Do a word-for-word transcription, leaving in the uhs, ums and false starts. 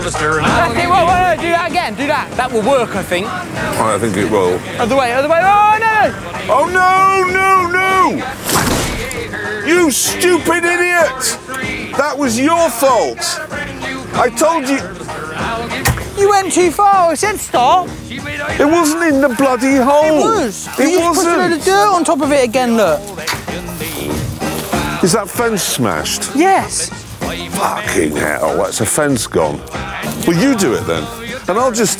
Okay, whoa, whoa, whoa, do that again, do that. That will work, I think. I think it will. Other way, other way. Oh, no, no. Oh, no, no, no! You stupid idiot! That was your fault. I told you. You went too far. I said stop. It wasn't in the bloody hole. It was. It you just put a load wasn't. of dirt on top of it again, look. Is that fence smashed? Yes. Fucking hell, that's a fence gone. Well, you do it then, and I'll just